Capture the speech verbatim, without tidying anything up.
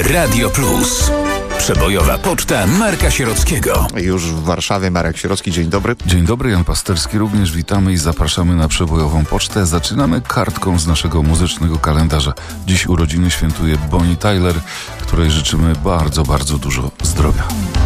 Radio Plus. Przebojowa poczta Marka Sierockiego. Już w Warszawie Marek Sierocki, dzień dobry. Dzień dobry, Jan Pasterski. Również witamy i zapraszamy na przebojową pocztę. Zaczynamy kartką z naszego muzycznego kalendarza. Dziś urodziny świętuje Bonnie Tyler, której życzymy bardzo, bardzo dużo zdrowia.